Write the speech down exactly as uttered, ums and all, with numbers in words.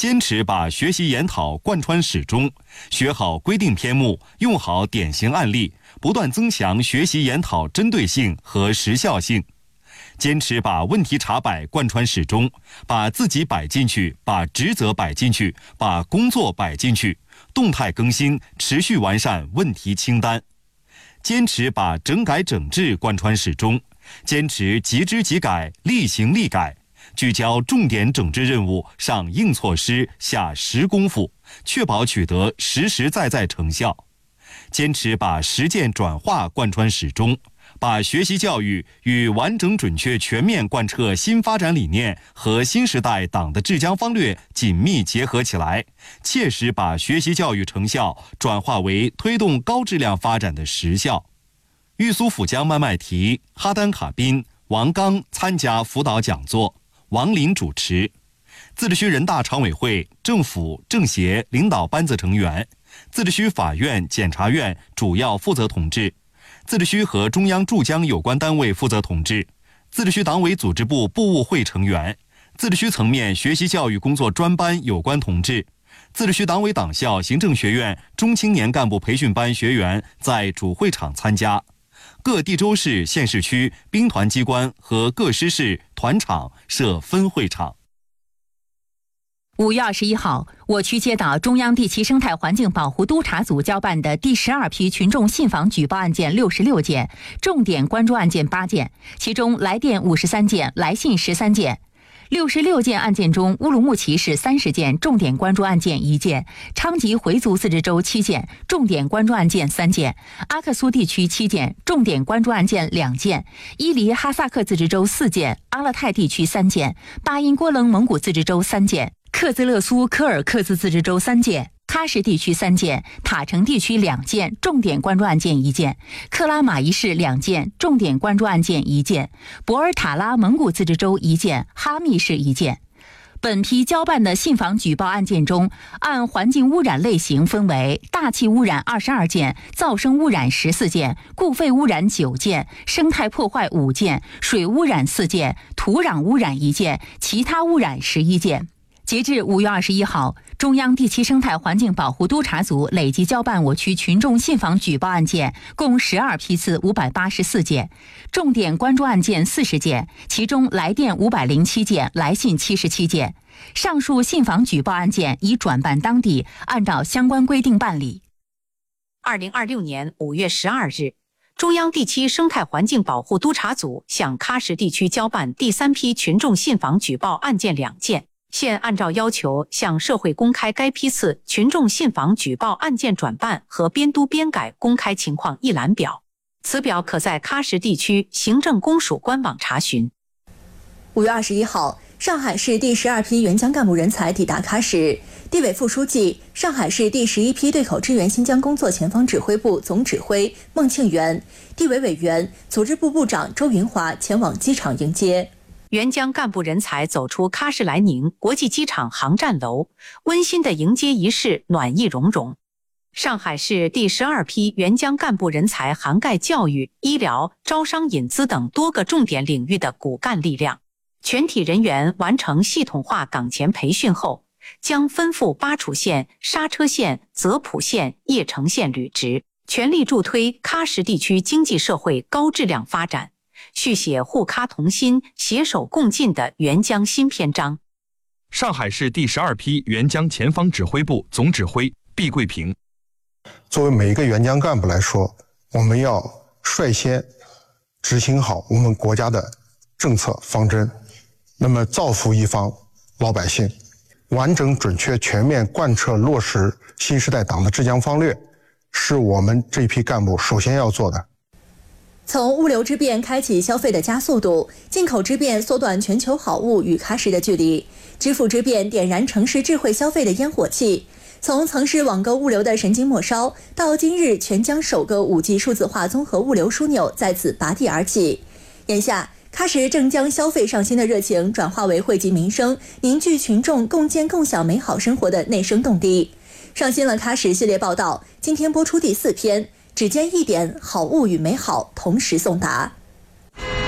坚持把学习研讨贯穿始终，学好规定篇目，用好典型案例，不断增强学习研讨针对性和时效性。坚持把问题查摆贯穿始终，把自己摆进去，把职责摆进去，把工作摆进去，动态更新，持续完善问题清单。坚持把整改整治贯穿始终，坚持即知即改，立行立改，聚焦重点整治任务，上硬措施，下实功夫，确保取得实实在在成效。坚持把实践转化贯穿始终，把学习教育与完整准确全面贯彻新发展理念和新时代党的治疆方略紧密结合起来，切实把学习教育成效转化为推动高质量发展的实效。玉苏府江麦麦提、哈丹卡宾、王刚参加辅导讲座，王林主持。自治区人大常委会、政府、政协领导班子成员，自治区法院、检察院主要负责同志，自治区和中央驻疆有关单位负责同志，自治区党委组织部部务会成员，自治区层面学习教育工作专班有关同志，自治区党委党校行政学院中青年干部培训班学员在主会场参加。各地州市、县市区兵团机关和各师市团场设分会场。 五月二十一号，我区接到中央地栖生态环境保护督察组交办的第十二批群众信访举报案件六十六件，重点关注案件八件，其中来电五十三件，来信十三件。六十六件案件中，乌鲁木齐市三十件，重点关注案件一件；昌吉回族自治州七件，重点关注案件三件；阿克苏地区七件，重点关注案件两件；伊犁哈萨克自治州四件，阿勒泰地区三件；巴音郭楞蒙古自治州三件；克孜勒苏科尔克孜自治州三件；喀什地区三件，塔城地区两件，重点关注案件一件；克拉玛依市两件，重点关注案件一件；博尔塔拉蒙古自治州一件，哈密市一件。本批交办的信访举报案件中，按环境污染类型分为大气污染二十二件，噪声污染十四件，固废污染九件，生态破坏五件，水污染四件，土壤污染一件，其他污染十一件。截至五月二十一号，中央地栖生态环境保护督察组累计交办我区群众信访举报案件共十二批次五百八十四件，重点关注案件四十件，其中来电五百零七件，来信七十七件。上述信访举报案件已转办当地，按照相关规定办理。 二零二六年五月十二日，中央地栖生态环境保护督察组向喀什地区交办第三批群众信访举报案件两件。现按照要求向社会公开该批次群众信访举报案件转办和编督编改公开情况一览表，此表可在喀什地区行政公署官网查询。 五月二十一号，上海市第十二批援疆干部人才抵达喀什，地委副书记、上海市第十一批对口支援新疆工作前方指挥部总指挥孟庆元、地委委员、组织部部长周云华前往机场迎接。 援疆干部人才走出喀什来宁国际机场航站楼，温馨的迎接仪式暖意融融。上海市第十二批援疆干部人才涵盖教育、医疗、招商引资等多个重点领域的骨干力量。全体人员完成系统化岗前培训后，将分赴巴楚县、刹车县、泽普县、叶城县履职，全力助推喀什地区经济社会高质量发展，续写沪喀同心、携手共进的援疆新篇章。 上海市第十二批援疆前方指挥部总指挥毕桂平： 作为每一个援疆干部来说，我们要率先执行好我们国家的政策方针，那么造福一方老百姓，完整准确全面贯彻落实新时代党的治疆方略，是我们这批干部首先要做的。 从物流之便开启消费的加速度，进口之便缩短全球好物与喀什的距离，支付之便点燃城市智慧消费的烟火气。从曾是网购物流的神经末梢，到今日全疆首个 五 G 数字化综合物流枢纽在此拔地而起。眼下，喀什正将消费上新的热情转化为惠及民生、凝聚群众共建共享美好生活的内生动力。上新了喀什系列报道，今天播出第四篇，只见一点好物与美好同时送达。